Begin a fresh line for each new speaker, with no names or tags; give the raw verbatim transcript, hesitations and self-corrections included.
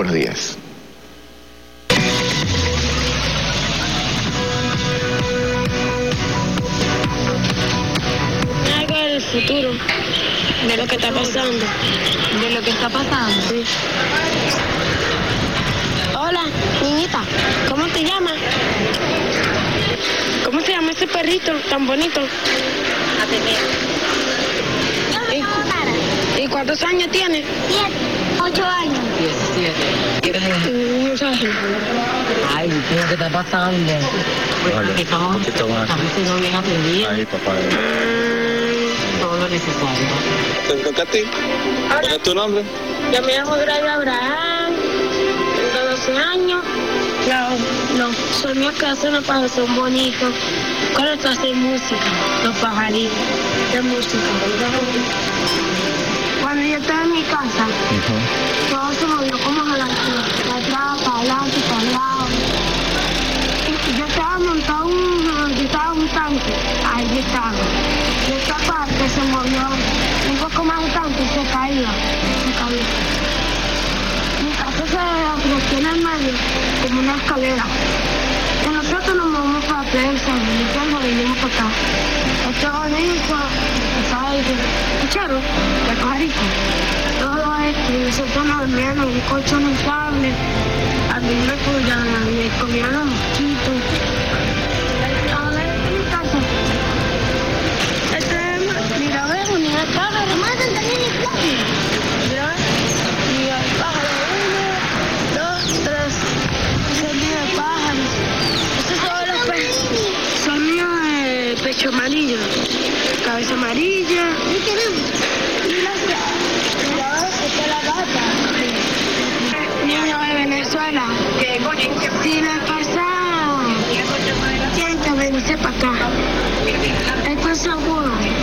buenos días.
Algo del futuro, de lo que está pasando.
¿De lo que está pasando?
Sí. Hola, niñita, ¿cómo te llamas? ¿Cómo se llama ese perrito tan bonito?
Ateneo.
¿Y, ¿Y cuántos años tiene?
Siete, ocho años.
diecisiete.
Un mensaje.
Ay, ¿qué es lo que está pasando?
Vale,
Que estamos,
un poquito más.
estamos siendo bien atendidos.
Ahí, papá.
Todo lo necesario.
¿Te toca a ti? ¿Cuál es tu nombre?
Yo me llamo Gracia Abraham, tengo doce años. No, no, soñé que hacer una pajación bonito. ¿Cuál es hacer música? Los pajaritos, de música. Cuando yo estaba en mi casa,
Uh-huh.
todo se movió como a la de atrás, para adelante, para el lado. Y yo estaba montado, un, yo estaba en un tanque, ahí yo estaba. Y esta parte se movió un poco más el tanque y se caía, se caía. Mi casa se bloqueó en el medio, como una escalera. Y nosotros nos movimos para prensa, y cuando vinimos para acá. Esto es bonito, ¿sabes? ¿Escucharon? El pajarito. Todo esto, y nosotros nos dormíamos en un colchón inflable. A mí me comían, me comían los mosquitos. Ahora en mi casa. Este es, mira, ve, unidad de pájaro.
Matan también el plátano.
Mira, ve. Unidad de pájaro. Uno, dos, tres. Ese es mío de pájaros. Estos son los pechos. Son míos de pecho amarillo. Cabeza amarilla.
¿Y tenemos?
Mira, mira, esta es la gata. Niño de Venezuela. Si le pasa, tienen que venirse para acá. Esto es seguro.